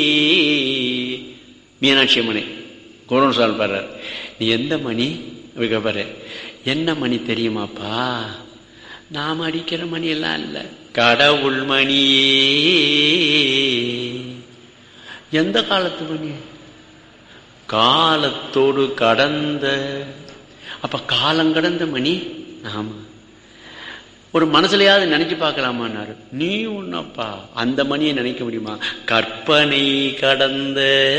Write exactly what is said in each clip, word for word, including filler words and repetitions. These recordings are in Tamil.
மீனாட்சி அம்மனை கோணம் சால் பாடுறார். நீ எந்த மணி அப்படி பாரு, என்ன மணி தெரியுமாப்பா? நாம் அடிக்கிற மணி எல்லாம் இல்ல, கடவுள் மணியே. எந்த காலத்து மணி? காலத்தோடு கடந்த. அப்ப காலம் கடந்த மணி. ஆமா, ஒரு மனசுலையாவது நினைச்சு பார்க்கலாமான்னாரு. நீ ஒன்னப்பா அந்த மணியை நினைக்க முடியுமா? கற்பனை கடந்த.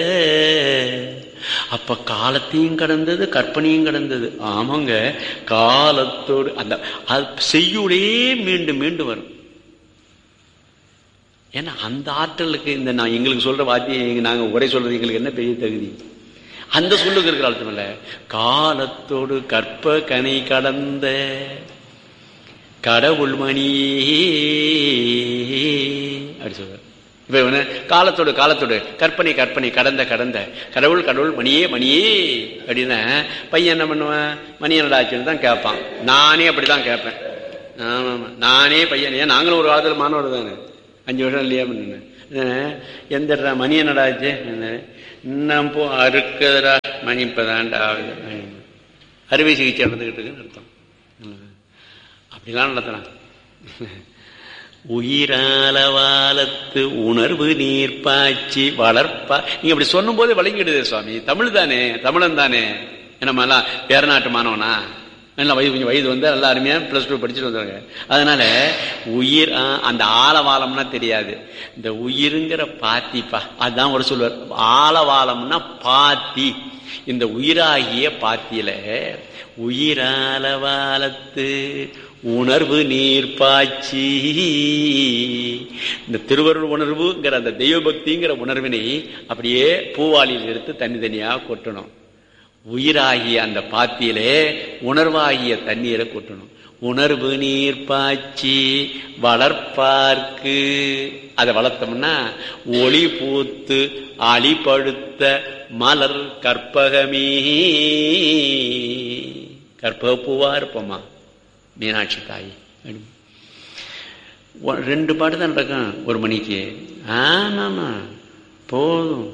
அப்ப காலத்தையும் கடந்தது, கற்பனையும் கடந்தது. ஆமாங்க, காலத்தோடு அந்த செய்யுளே மீண்டும் மீண்டும் வரும். ஏன்னா அந்த ஆற்றலுக்கு இந்த நான் எங்களுக்கு சொல்ற வார்த்தையை நாங்க உரை சொல்றது எங்களுக்கு என்ன பெரிய தகுதி? அந்த சொல்லுக்கு இருக்கிற அர்த்தம் இல்ல. காலத்தோடு கற்ப கனை கடந்த கடவுள் மணியே அப்படி சொல்ற. இப்ப காலத்தோடு காலத்தோடு கற்பனை கற்பனை கடந்த கடந்த கடவுள் கடவுள் மணியே மணியே அப்படின்னா பையன் என்ன பண்ணுவேன்? மணி என்னடாச்சுன்னு தான் கேட்பான். நானே அப்படிதான் கேட்பேன். ஆமா, நானே பையன். ஏன் நாங்களும் ஒரு காலத்துல மாணவர் தானே, அஞ்சு வருஷம் இல்லையா பண்ணேன். எந்த மணி என்னடாச்சு? இன்னும் போ அறுக்கதரா மணி இப்பதான்டா அறுவை சிகிச்சை நடந்துகிட்டு இருக்குன்னு அர்த்தம். அப்படிலாம் நடத்துறான். உயிராலவாலத்து உணர்வு நீர் பாய்ச்சி வளர்ப்பா. நீங்க அப்படி சொல்லும் போது வழங்கிடுது சுவாமி. தமிழ் தானே, தமிழன் தானே. என்னமெல்லாம் வேற நாட்டு மாணவனா? நல்லா வயது கொஞ்சம் வயது வந்து நல்லா அருமையா பிளஸ் டூ படிச்சுட்டு வந்தாங்க. அதனால உயிர் அந்த ஆலவாலம்னா தெரியாது. இந்த உயிருங்கிற பாத்திப்பா அதுதான் ஒரு சொல்லுவார். ஆலவாலம்னா பாத்தி. இந்த உயிராகிய பாத்தியில உயிராலவாலத்து உணர்வு நீர் பாய்ச்சி, இந்த திருவருள் உணர்வுங்கிற அந்த தெய்வ பக்திங்கிற உணர்வினை அப்படியே பூவாளியில் எடுத்து தனி தனியா கொட்டணும். உயிராகிய அந்த பாத்தியிலே உணர்வாகிய தண்ணீரை கொட்டணும். உணர்வு நீர் பாய்ச்சி வளர்ப்பார்க்கு. அதை வளர்த்தோம்னா ஒளி பூத்து அழிபடுத்த மலர் கற்பகமே. கற்பக பூவா இருப்போமா மீனாட்சி தாய். ரெண்டு பாட்டு தான் நடக்கும் ஒரு மணிக்கு. ஆமாமா போதும்.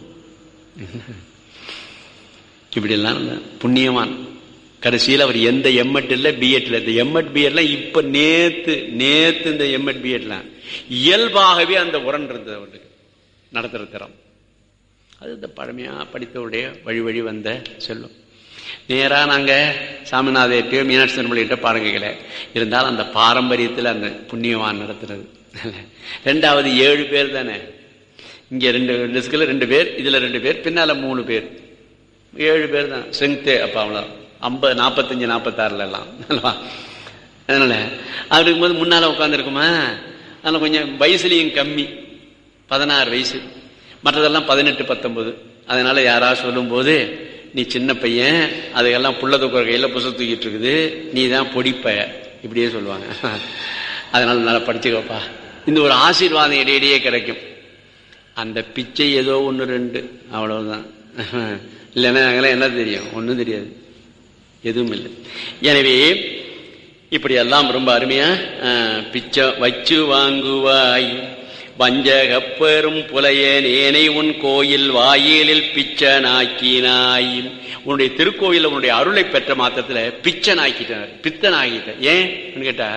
இப்படி எல்லாம் புண்ணியவான். கடைசியில் அவர் எந்த எம்எட் இல்ல பிஎட் இல்ல. இந்த எம்எட் பிஎட்லாம் இப்ப நேத்து நேத்து இந்த எம்எட் பிஎட்லாம் இயல்பாகவே அந்த உரன் இருந்தது அவருக்கு நடத்துற தரம். அது இந்த பழமையா படித்தவருடைய வழி வழி வந்த செல்லும். நேரா நாங்க சாமிநாதையோ மீனாட்சி திருமலையிட்ட பாடம் கேட்கல. இருந்தாலும் அந்த பாரம்பரியத்தில் அந்த புண்ணியவான் நடத்துறது. ரெண்டாவது ஏழு பேர் தானே. இங்க ரெண்டு டிஸ்கில் ரெண்டு பேர், இதுல ரெண்டு பேர், பின்னால மூணு பேர், ஏழு பேர் தான் ஸ்ட்ரென்த்தே. அப்ப அவ்வளோ ஐம்பது நாற்பத்தஞ்சு நாற்பத்தாறுல எல்லாம். அதனால அப்படி இருக்கும்போது முன்னால உட்காந்துருக்குமா. அதனால கொஞ்சம் வயசுலையும் கம்மி, பதினாறு வயசு. மற்றதெல்லாம் பதினெட்டு பத்தொன்பது. அதனால யாராவது சொல்லும் போது நீ சின்ன பையன், அதையெல்லாம் புள்ள தூக்குற கையில புச தூக்கிட்டு இருக்குது, நீ தான் பொடிப்ப, இப்படியே சொல்லுவாங்க. அதனால நல்லா படிச்சுக்கப்பா. இந்த ஒரு ஆசீர்வாதம் இடையிடையே கிடைக்கும். அந்த பிச்சை ஏதோ ஒன்று ரெண்டு அவ்வளவுதான். இல்லைன்னா அங்கெல்லாம் என்ன தெரியும்? ஒன்றும் தெரியாது, எதுவும் இல்லை. எனவே இப்படி எல்லாம் ரொம்ப அருமையா பிச்சை வச்சு வாங்குவாய் வஞ்சகப்பெரும் புலைய நேனை உன் கோயில் வாயிலில் பிச்சனாக்கினாய். உன்னுடைய திருக்கோயில் உன்னுடைய அருளை பெற்ற மாத்திரத்துல பிச்சன் ஆக்கிட்டார், பித்தன் ஆகிட்டார். ஏன் கேட்டா,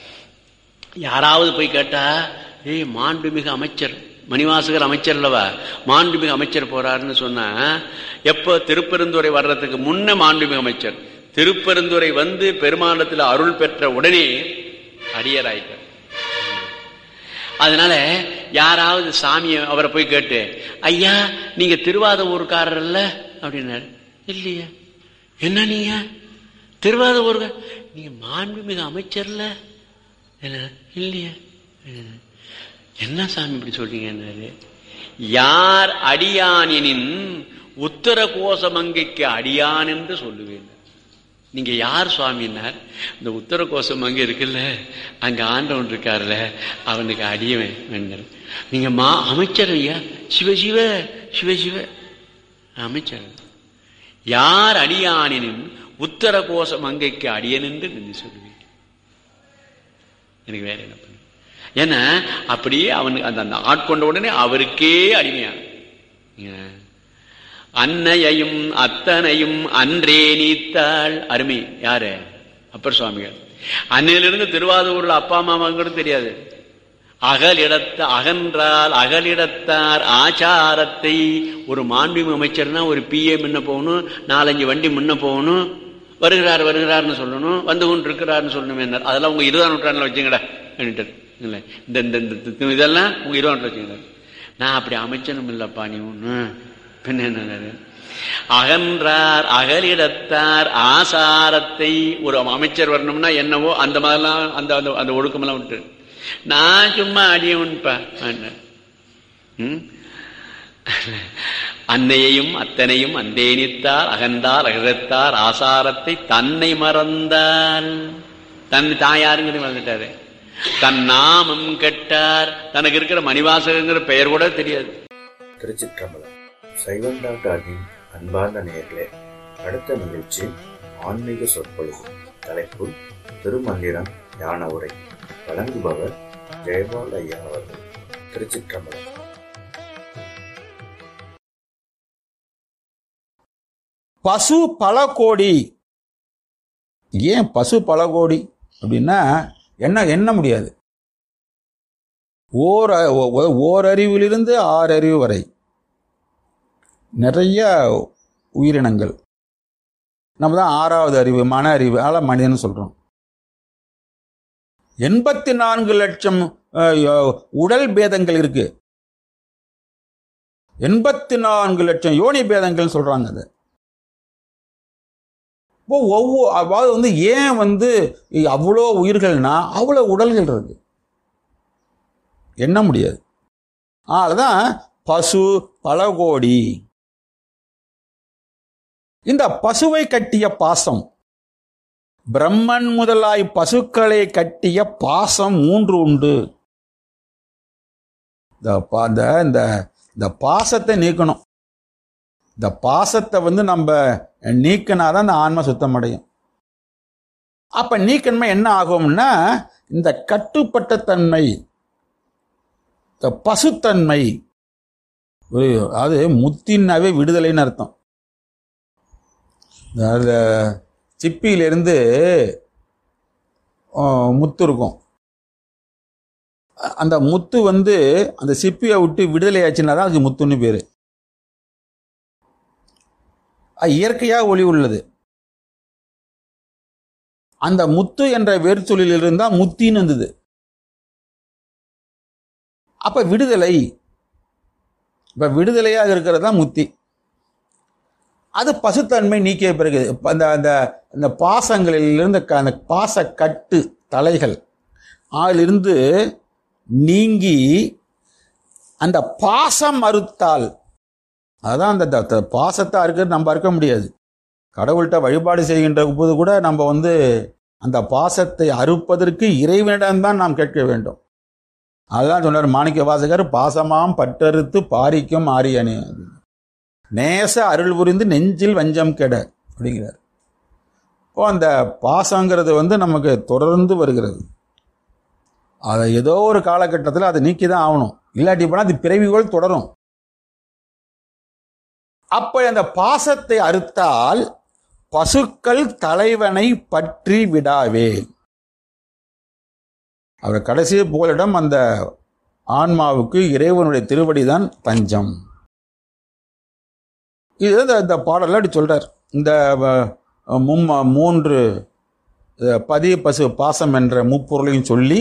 யாராவது போய் கேட்டா, ஏய் மாண்புமிகு அமைச்சர் மணிவாசகர் அமைச்சர் அல்லவா, மாண்புமிகு அமைச்சர் போறாருன்னு சொன்னா, எப்ப திருப்பெருந்துறை வர்றதுக்கு முன்ன மாண்புமிகு அமைச்சர், திருப்பெருந்துறை வந்து பெருமாண்டத்தில் அருள் பெற்ற உடனே அடியர் ஆயிட்டார். அதனால யாராவது சாமியை அவரை போய் கேட்டு, ஐயா நீங்க திருவாத ஊருக்காரர் இல்ல அப்படின்னாரு. இல்லையா? என்ன நீங்க திருவாத ஊருக்க, நீங்க மாண்புமிகு அமைச்சர்ல? இல்லையா? என்ன சாமி இப்படி சொல்றீங்க? யார் அடியானின் உத்தர கோசமங்கைக்கு அடியான் என்று சொல்லுவேன். நீங்க யார் சுவாமின்னார்? இந்த உத்தர கோசம் அங்க இருக்குல்ல, அங்க ஆண்டவன் இருக்காருல்ல, அவனுக்கு அடியவன். நீங்க மா அமைச்சர் ஐயா, சிவசிவ சிவசிவ அமைச்சர். யார் அடியானின் உத்தர கோசம் அங்கைக்கு அடியன் என்று நீங்க சொல்லுவீங்க. எனக்கு வேற என்ன பண்ண? ஏன்னா அப்படியே அவனுக்கு அந்த ஆட்கொண்ட உடனே அவருக்கே அடிமையான அன்னையையும் அத்தனையும் அன்றே நீத்தாள். அருமை. யாரு? அப்பர் சுவாமிகள். அன்னையிலிருந்து திருவாதூர்ல அப்பா அம்மாங்கிறது தெரியாது. அகலிடத்த அகன்றால் அகலிடத்தார் ஆச்சாரத்தை. ஒரு மாண்புமிகு அமைச்சர்னா ஒரு பிஏ முன்ன போகணும், நாலஞ்சு வண்டி முன்ன போகணும், வருகிறார் வருகிறார்னு சொல்லணும், வந்து கொண்டு இருக்கிறார்னு சொல்லணும். என்ன அதெல்லாம் உங்க இருபதாம் நூற்றாண்டுல வச்சுங்கடா இந்த இந்த இதெல்லாம் உங்க இருபதாம் நூற்றாண்டு வச்சுங்கடா. நான் அப்படி அமைச்சனும் இல்லப்பா நீ ஒண்ணு பின்ன என்ன. அகன்றார் அகலிடத்தார் ஆசாரத்தை. ஒரு அமைச்சர் வரணும்னா என்னவோ அந்த மாதிரிலாம் அந்த அந்த ஒழுக்கமெல்லாம் விட்டு நான் சும்மா அடியவன்பா. அன்னையையும் அத்தனையும் அந்தேனித்தார் அகந்தார் அகலத்தார் ஆசாரத்தை தன்னை மறந்தால். தன் தாயாருங்கிறது மறந்துட்டாரு. தன் நாமம் கெட்டார். தனக்கு இருக்கிற மணிவாசகங்கிற பெயர் கூட தெரியாது. திருச்சிற்றம்பலம். சைவம் டாக்டரின் அன்பார்ந்த நேயர்களே, அடுத்த நிகழ்ச்சி ஆன்மீக சொற்பொழிவு. தலைப்பு திருமந்திரம் ஞான உரை. வழங்குபவர் ஜெயபால் ஐயா அவர்கள். திருச்சிற்றம்பலம். பசு பல கோடி. ஏன் பசு பல கோடி அப்படின்னா என்ன எண்ண முடியாது. ஓர் ஓரறிவிலிருந்து ஆறு அறிவு வரை நிறைய உயிரினங்கள். நம்ம தான் ஆறாவது அறிவு, மன அறிவு, அதெல்லாம் மனிதன் சொல்றோம். எண்பத்தி நான்கு லட்சம் உடல் பேதங்கள் இருக்கு. எண்பத்தி நான்கு லட்சம் யோனி பேதங்கள் சொல்றாங்க. அது ஒவ்வொரு அதாவது வந்து ஏன் வந்து அவ்வளோ உயிர்கள்னா அவ்வளோ உடல்கள் இருக்கு, எண்ண முடியாது. அதுதான் பசு பல கோடி. இந்த பசுவை கட்டிய பாசம், பிரம்மன் முதலாய் பசுக்களை கட்டிய பாசம் மூன்று உண்டு. இந்த பாசத்தை நீக்கணும். இந்த பாசத்தை வந்து நம்ம நீக்கினாதான் இந்த ஆன்மா சுத்தம் அடையும். அப்ப நீக்கணுமா என்ன ஆகும்னா, இந்த கட்டுப்பட்ட தன்மை, இந்த பசுத்தன்மை, அது முத்தின்னாவே விடுதலைன்னு அர்த்தம். அந்த சிப்பியிலிருந்து முத்து இருக்கும். அந்த முத்து வந்து அந்த சிப்பியை விட்டு விடுதலை ஆச்சுன்னா தான் அது முத்துன்னு பேரு. இயற்கையாக ஒளி உள்ளது. அந்த முத்து என்ற வேர்ச்சொல்லில் இருந்தா முத்தின்னு இருந்தது. அப்ப விடுதலை, இப்ப விடுதலையாக இருக்கிறது தான் முத்தி. அது பசுத்தன்மை நீக்கிய பிறகு அந்த அந்த பாசங்களிலிருந்து அந்த பாச கட்டு தலைகள் அதிலிருந்து நீங்கி அந்த பாசம் அறுத்தால், அதான் அந்த பாசத்தை அறுக்கிறது நம்ம அறுக்க முடியாது. கடவுள்கிட்ட வழிபாடு செய்கின்ற போது கூட நம்ம வந்து அந்த பாசத்தை அறுப்பதற்கு இறைவனிடம்தான் நாம் கேட்க வேண்டும். அதுதான் சொன்னார் மாணிக்க வாசகர், பாசமாம் பட்டறுத்து பாரிக்கும் ஆரியனே, நேச அருள் புரிந்து நெஞ்சில் வஞ்சம் கெட அப்படிங்கிறார். இப்போ அந்த பாசங்கிறது வந்து நமக்கு தொடர்ந்து வருகிறது. அதை ஏதோ ஒரு காலகட்டத்தில் அதை நீக்கி தான் ஆகணும், இல்லாட்டி போனால் அது பிறவிகள் தொடரும். அப்ப அந்த பாசத்தை அறுத்தால் பசுக்கள் தலைவனை பற்றி விடாவே. அவர் கடைசி புகலிடம் அந்த ஆன்மாவுக்கு இறைவனுடைய திருவடிதான் தஞ்சம். இது இந்த பாடல்ல அப்படி சொல்றார். இந்த மும்ம மூன்று பதி பசு பாசம் என்ற முப்பொருளையும் சொல்லி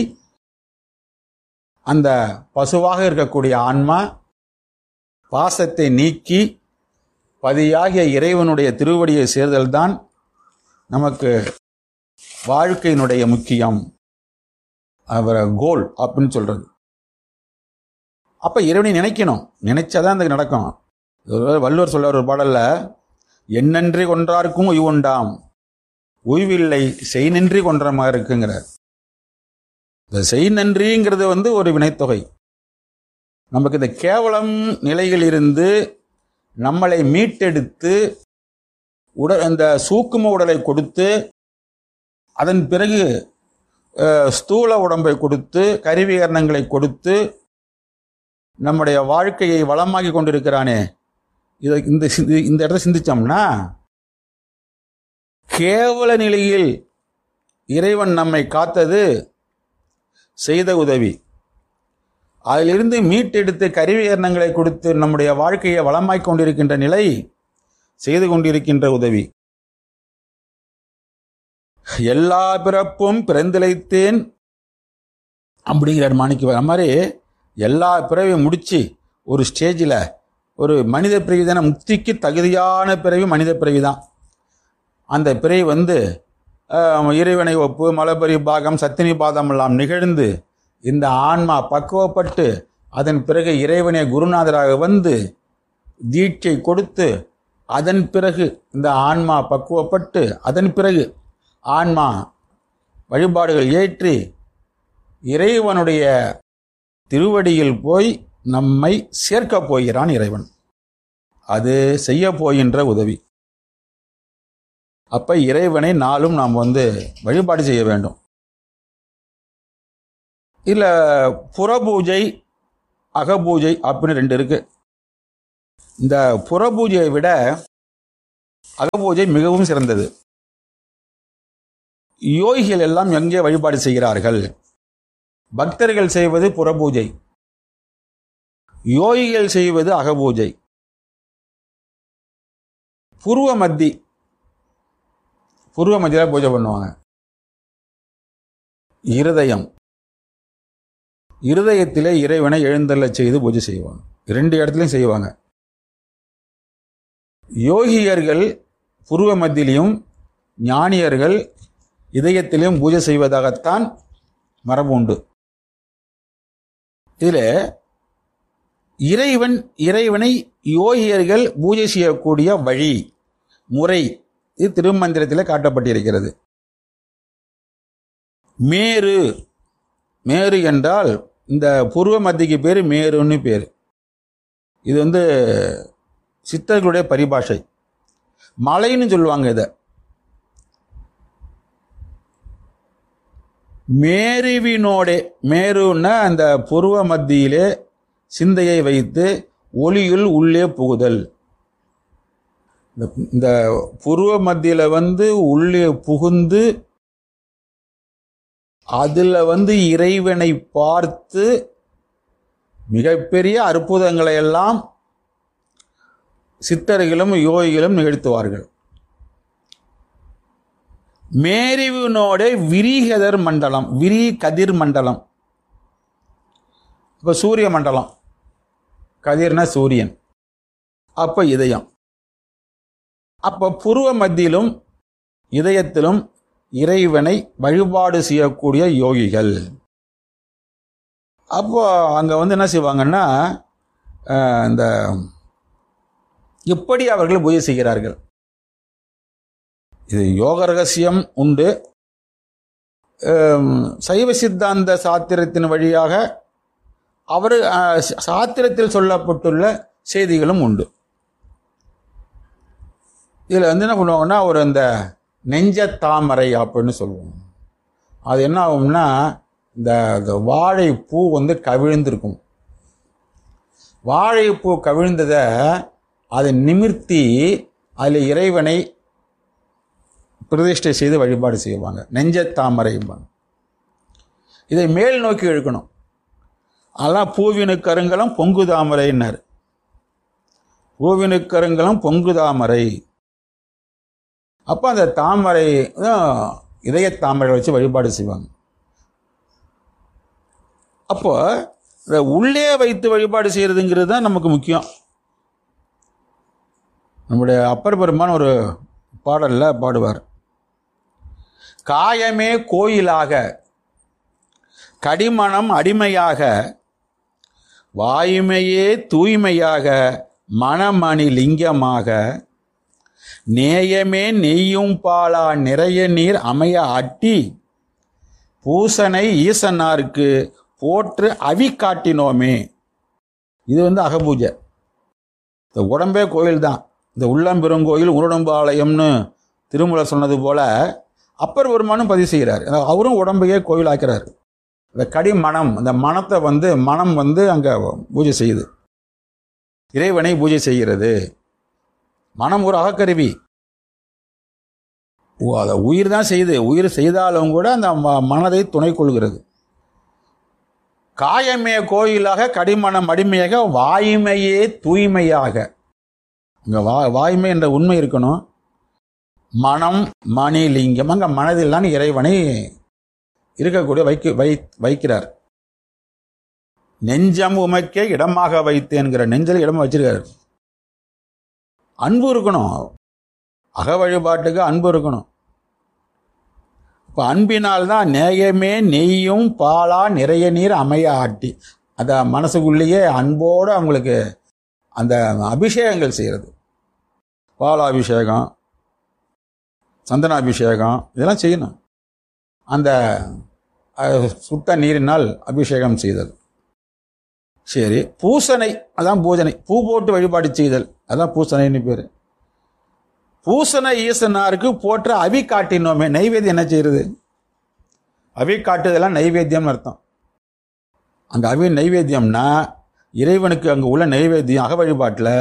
அந்த பசுவாக இருக்கக்கூடிய ஆன்மா பாசத்தை நீக்கி பதியாகிய இறைவனுடைய திருவடியை சேர்தல் தான் நமக்கு வாழ்க்கையினுடைய முக்கியம், அவரை கோல் அப்படின்னு சொல்றது. அப்ப இறைவனை நினைக்கணும், நினைச்சாதான் அது நடக்கும். வள்ளுவர் சொல்ற ஒரு பாடல்ல, எண்ணன்றி கொன்றாருக்கும் உய்வுண்டாம், உய்வில்லை செய் நன்றி கொன்ற மாதிரி இருக்குங்கிறார். இந்த செய் நன்றிங்கிறது வந்து ஒரு வினைத்தொகை. நமக்கு இந்த கேவலம் நிலையில் இருந்து நம்மளை மீட்டெடுத்து உடல் அந்த சூக்கும உடலை கொடுத்து அதன் பிறகு ஸ்தூல உடம்பை கொடுத்து கருவிகரணங்களை கொடுத்து நம்முடைய வாழ்க்கையை வளமாக்கி கொண்டிருக்கிறானே இதை இந்த இந்த இடத்த சிந்திச்சோம்னா, கேவல நிலையில் இறைவன் நம்மை காத்தது செய்த உதவி. அதிலிருந்து மீட்டெடுத்து கருவி எண்ணங்களை கொடுத்து நம்முடைய வாழ்க்கையை வளமாய்க் கொண்டிருக்கின்ற நிலை செய்து கொண்டிருக்கின்ற உதவி. எல்லா பிறப்பும் பிறந்திழைத்தேன் அப்படிங்கிறார் மாணிக்க. அது மாதிரி எல்லா பிறவையும் முடிச்சு ஒரு ஸ்டேஜில் ஒரு மனித பிறவி தானே, முக்திக்கு தகுதியான பிறவி மனித பிறவி தான். அந்த பிறவி வந்து இறைவனை ஒப்பு மலபரி பாகம் சத்தினி பாதம் எல்லாம் நிகழ்ந்து இந்த ஆன்மா பக்குவப்பட்டு அதன் பிறகு இறைவனை குருநாதராக வந்து தீட்சை கொடுத்து அதன் பிறகு இந்த ஆன்மா பக்குவப்பட்டு அதன் பிறகு ஆன்மா வழிபாடுகள் ஏற்றி இறைவனுடைய திருவடியில் போய் நம்மை சேர்க்கப் போகிறான் இறைவன். அது செய்ய போகின்ற உதவி. அப்ப இறைவனை நாளும் நாம் வந்து வழிபாடு செய்ய வேண்டும். இல்ல புறபூஜை அகபூஜை அப்படின்னு ரெண்டு இருக்கு. இந்த புறபூஜையை விட அகபூஜை மிகவும் சிறந்தது. யோகிகள் எல்லாம் எங்கே வழிபாடு செய்கிறார்கள்? பக்தர்கள் செய்வது புறபூஜை, யோகிகள் செய்வது அகபூஜை. பூர்வ மத்தி பூர்வ மத்தியில பூஜை பண்ணுவாங்க. இருதயம் இருதயத்திலே இறைவனை எழுந்தருள செய்து பூஜை செய்வாங்க. இரண்டு இடத்துலையும் செய்வாங்க. யோகியர்கள் பூர்வ மத்தியிலையும் ஞானியர்கள் இதயத்திலையும் பூஜை செய்வதாகத்தான் மரபு உண்டு. இதில் இறைவன் இறைவனை யோகியர்கள் பூஜை செய்யக்கூடிய வழி முறை இது திருமந்திரத்தில் காட்டப்பட்டிருக்கிறது. மேரு மேரு என்றால் இந்த பூர்வ மத்திக்கு பேர் மேருன்னு பேர். இது வந்து சித்தர்களுடைய பரிபாஷை. மலைன்னு சொல்லுவாங்க இதை. மேருவினோடே மேருன்னா அந்த பூர்வ மத்தியிலே சிந்தையை வைத்து ஒளியுள் உள்ளே புகுதல். இந்த பூர்வ மத்தியில வந்து உள்ளே புகுந்து அதுல வந்து இறைவனை பார்த்து மிகப்பெரிய அற்புதங்களை எல்லாம் சித்தர்களும் யோகிகளும் நிகழ்த்துவார்கள். மேருவினோட விரிகதிர் மண்டலம், விரி கதிர் மண்டலம். இப்ப சூரிய மண்டலம், கதிர்னா சூரியன், அப்ப இதயம். அப்ப பூர்வ மத்தியிலும் இதயத்திலும் இறைவனை வழிபாடு செய்யக்கூடிய யோகிகள். அப்போ அங்க வந்து என்ன செய்வாங்கன்னா, இந்த எப்படி அவர்கள் பூஜை செய்கிறார்கள். இது யோக ரகசியம் உண்டு. சைவ சித்தாந்த சாத்திரத்தின் வழியாக அவர் சாத்திரத்தில் சொல்லப்பட்டுள்ள செய்திகளும் உண்டு. இதில் வந்து என்ன பண்ணுவாங்கன்னா, ஒரு இந்த நெஞ்ச தாமரை அப்படின்னு சொல்லுவோம். அது என்ன ஆகும்னா, இந்த வாழைப்பூ வந்து கவிழ்ந்திருக்கும். வாழைப்பூ கவிழ்ந்ததை அதை நிமிர்த்தி அதில் இறைவனை பிரதிஷ்டை செய்து வழிபாடு செய்வாங்க. நெஞ்ச தாமரை. இதை மேல் நோக்கி இழுக்கணும். அதெல்லாம் பூவினு கருங்கலம் பொங்கு தாமரைன்னார். பூவினு கருங்கலம் பொங்கு தாமரை. அப்போ அந்த தாமரை இதய தாமரை வச்சு வழிபாடு செய்வாங்க. அப்போ உள்ளே வைத்து வழிபாடு செய்யறதுங்கிறது தான் நமக்கு முக்கியம். நம்முடைய அப்பர் பெருமான் ஒரு பாடல்ல பாடுவார். காயமே கோயிலாக கடிமணம் அடிமையாக வாயுமையே தூய்மையாக மணமணி லிங்கமாக நேயமே நெய்யும் பாலா நிறைய நீர் அமைய அட்டி பூசனை ஈசனாருக்கு போற்று அவி காட்டினோமே. இது வந்து அகபூஜை. இந்த உடம்பே கோயில் தான். இந்த உள்ளம் பெருங்கோயில் உருடம்பு ஆலயம்னு திருமூலர் சொன்னது போல அப்பர் பெருமானும் பதிவு செய்கிறார். அவரும் உடம்பையே கோயில் ஆக்கிறார். இந்த கடி மனம், அந்த மனத்தை வந்து மனம் வந்து அங்கே பூஜை செய்யுது, இறைவனை பூஜை செய்கிறது. மனம் ஒரு அகக்கருவி. அதை உயிர் தான் செய்து, உயிர் செய்தாலும் கூட அந்த மனதை துணை கொள்கிறது. காயமே கோயிலாக கடிமனம் அடிமையாக வாய்மையே தூய்மையாக. இங்க வா வாய்மை என்ற உண்மை இருக்கணும். மனம் மணி லிங்கம், அங்க மனதில் தான் இறைவனை இருக்கக்கூடிய வைக்க வை வைக்கிறார். நெஞ்சம் உமைக்கே இடமாக வைத்தேன்கிற நெஞ்சில் இடமா வச்சிருக்காரு. அன்பு இருக்கணும், அக வழிபாட்டுக்கு அன்பு இருக்கணும். இப்போ அன்பினால்தான் நேயமே நெய்யும் பாலா நிறைய நீர் அமைய ஆட்டி, அந்த மனசுக்குள்ளேயே அன்போடு அவங்களுக்கு அந்த அபிஷேகங்கள் செய்கிறது. பாலாபிஷேகம், சந்தனாபிஷேகம் இதெல்லாம் செய்யணும். அந்த சுத்த நீரினால் அபிஷேகம் செய்தல். சரி, பூசனை அதான் பூஜனை, பூ போட்டு வழிபாடு செய்தல் அதான் பூசனைன்னு பேர். பூசனை ஈசனாருக்கு போற்ற அவி காட்டினோமே, நைவேத்தியம் என்ன செய்யறது? அவி காட்டுதெல்லாம் நைவேத்தியம் அர்த்தம். அங்க அவி நைவேத்தியம்னா இறைவனுக்கு அங்க உள்ள நைவேத்தியம் அக வழிபாட்டில்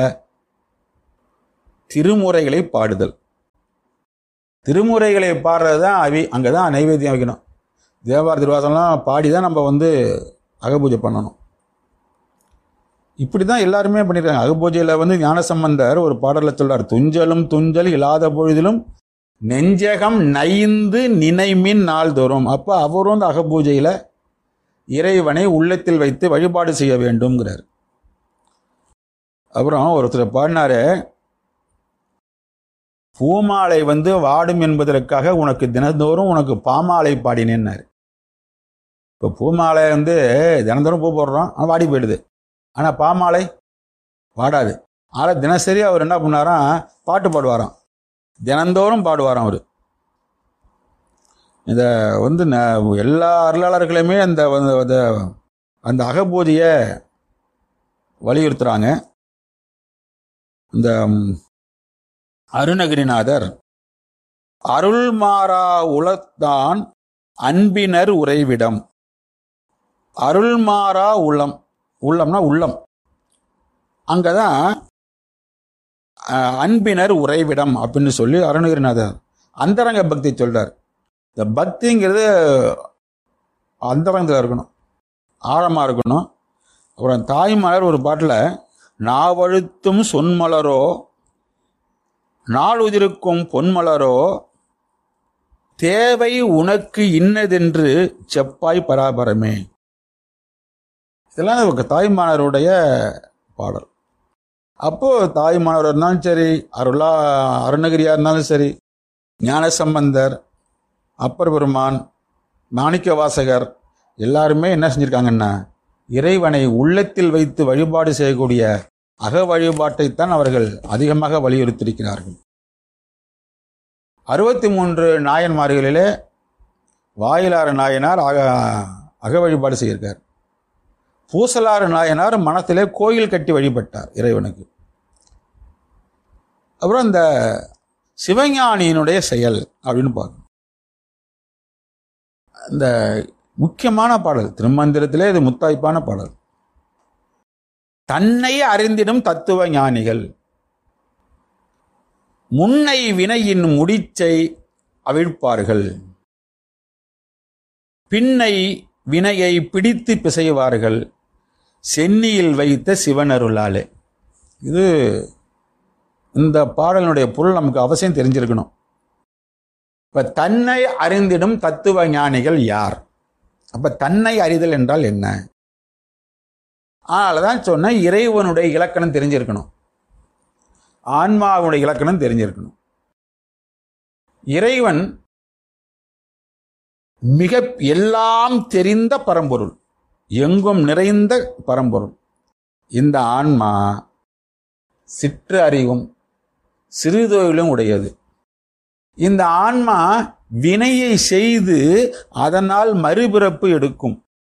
திருமுறைகளை பாடுதல். திருமுறைகளை பாடுறது தான் அவி, அங்கதான் நைவேத்தியம் வைக்கணும். தேவார திருவாசனம்லாம் பாடிதான் நம்ம வந்து அகபூஜை பண்ணணும். இப்படி தான் எல்லாருமே பண்ணியிருக்காங்க. அகபூஜையில் வந்து ஞானசம்பந்தர் ஒரு பாடலில் சொல்றார், துஞ்சலும் துஞ்சல் இல்லாத பொழுதிலும் நெஞ்சகம் நைந்து நினைமின் நாள்தோறும். அப்போ அவரும் அந்த அகபூஜையில் இறைவனை உள்ளத்தில் வைத்து வழிபாடு செய்ய வேண்டும்ங்கிறார். அப்புறம் ஒருத்தர் பாடினாரு, பூமாலை வந்து வாடும் என்பதற்காக உனக்கு தினந்தோறும் உனக்கு பாமாலை பாடினேன்னாரு. இப்போ பூமாலை வந்து தினந்தோறும் பூ போடுறோம், ஆனால் வாடி போயிடுது. ஆனால் பாமாலை பாடாது. ஆனால் தினசரி அவர் என்ன பண்ணாராம், பாட்டு பாடுவாராம், தினந்தோறும் பாடுவாராம். அவர் இதை வந்து எல்லா அருளாளர்களுமே அந்த அந்த அகபூஜையை வலியுறுத்துறாங்க. இந்த அருணகிரிநாதர் அருள்மாறா உளத்தான் அன்பினர் உறைவிடம். அருள்மாறா உள்ளம், உள்ளம்னா உள்ளம், அங்கதான் அன்பினர் உறைவிடம் அப்படின்னு சொல்லி அருணகிரிநாதர் அந்தரங்க பக்தி சொல்றார். இந்த பக்திங்கிறது அந்தரங்கத்தில் இருக்கணும், ஆழமா இருக்கணும். அப்புறம் தாய்மலர் ஒரு பாட்டில், நாவழுத்தும் சொன்மலரோ நாளுதிருக்கும் பொன்மலரோ தேவை உனக்கு இன்னதென்று செப்பாய் பராபரமே. இதெல்லாம் தாய்மானவருடைய பாடல். அப்போ தாய்மானவர் இருந்தாலும் சரி, அருளா அருணகிரியா இருந்தாலும் சரி, ஞானசம்பந்தர், அப்பர் பெருமான், மாணிக்க வாசகர் எல்லாருமே என்ன செஞ்சிருக்காங்கன்னா, இறைவனை உள்ளத்தில் வைத்து வழிபாடு செய்யக்கூடிய அக வழிபாட்டைத்தான் அவர்கள் அதிகமாக வலியுறுத்தியிருக்கிறார்கள். அறுபத்தி மூன்று நாயன்மார்களிலே வாயிலாறு நாயனார் அக அக வழிபாடு செய்திருக்கார். பூசலாறு நாயனார் மனத்திலே கோயில் கட்டி வழிபட்டார் இறைவனுக்கு. அப்புறம் இந்த சிவஞானியினுடைய செயல் அப்படின்னு பார்க்கணும். இந்த முக்கியமான பாடல் திருமந்திரத்திலே இது முத்தாய்ப்பான பாடல். தன்னை அறிந்திடும் தத்துவ ஞானிகள் முன்னை வினையின் முடிச்சை அவிழ்ப்பார்கள், பின்னை வினையை பிடித்து பிசைவார்கள், சென்னியில் வைத்த சிவனருளாலே. இது இந்த பாடலினுடைய பொருள் நமக்கு அவசியம் தெரிஞ்சிருக்கணும். இப்ப தன்னை அறிந்திடும் தத்துவ ஞானிகள் யார்? அப்ப தன்னை அறிதல் என்றால் என்ன? அதனாலதான் சொன்ன இறைவனுடைய இலக்கணம் தெரிஞ்சிருக்கணும், ஆன்மாவுடைய இலக்கணம் தெரிஞ்சிருக்கணும். இறைவன் மிக எல்லாம் தெரிந்த பரம்பொருள், எங்கும் நிறைந்த பரம்பொருள். இந்த ஆன்மா சிற்று அறிவும் சிறுதொழிலும் உடையது. இந்த ஆன்மா வினையை செய்து அதனால் மறுபிறப்பு எடுக்கும்.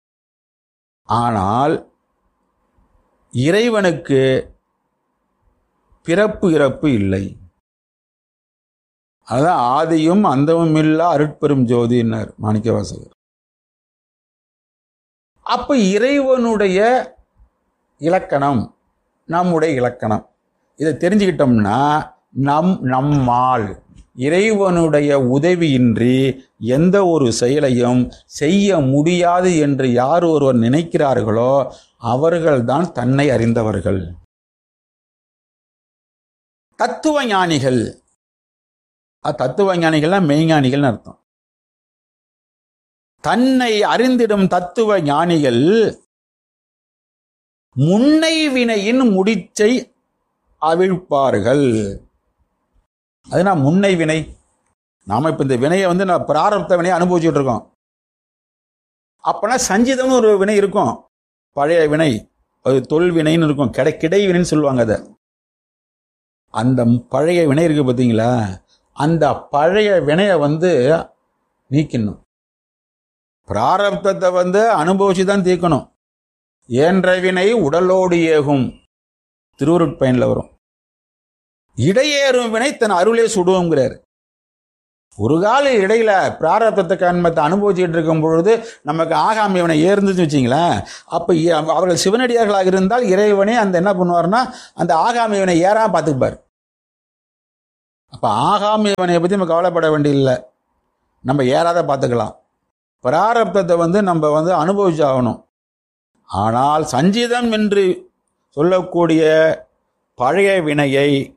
ஆனால் இறைவனுக்கு பிறப்பு இறப்பு இல்லை. அதான் ஆதியும் அந்தமும் இல்லா அருட்பெரும் ஜோதினார் மாணிக்கவாசகர். அப்ப இறைவனுடைய இலக்கணம் நம்முடைய இலக்கணம், இதை தெரிஞ்சுக்கிட்டோம்னா நம் நம்மால் இறைவனுடைய உதவியின்றி எந்த ஒரு செயலையும் செய்ய முடியாது என்று யார் ஒருவர் நினைக்கிறார்களோ அவர்கள்தான் தன்னை அறிந்தவர்கள். தத்துவ ஞானிகள், தத்துவ ஞானிகள்லாம் மெய்ஞானிகள்னு அர்த்தம். தன்னை அறிந்திடும் தத்துவ ஞானிகள் முன்னை வினையின் முடிச்சை அவிழ்ப்பார்கள். அதுனா முன்னை வினை. நாம இப்ப இந்த வினையை வந்து நான் பிராரப்த வினையை அனுபவிச்சுட்டு இருக்கோம். அப்பனா சஞ்சிதம்னு ஒரு வினை இருக்கும், பழைய வினை, அது தொல் வினைன்னு இருக்கும், கிடை கிடை வினைன்னு சொல்லுவாங்க. அதை அந்த பழைய வினை இருக்கு பார்த்தீங்களா, அந்த பழைய வினையை வந்து நீக்கணும். பிராரப்தத்தை வந்து அனுபவிச்சுதான் தீர்க்கணும். ஏன்ற வினை உடலோடு ஏகும், திருவருட்பயன்ல வரும். இடையேறும் வினை தன் அருளே சுடுவோங்கிறார். ஒரு கால இடையில பிராரப்தத்தை கண்மத்தை அனுபவிச்சுட்டு இருக்கும் பொழுது நமக்கு ஆகாமி வினை ஏறுந்துச்சு வச்சிங்களேன். அப்ப அவர்கள் சிவனடியார்களாக இருந்தால் இறைவனே அந்த என்ன பண்ணுவார்னா அந்த ஆகாமி வினை ஏறாம பார்த்துப்பார். அப்ப ஆகாமி வினையை பத்தி நம்ம கவலைப்பட வேண்டியதில்லை, நம்ம ஏறாத பார்த்துக்கலாம். பிராரப்தத்தை வந்து நம்ம வந்து அனுபவிச்சாகணும். ஆனால் சஞ்சிதம் என்று சொல்லக்கூடிய பழைய வினையை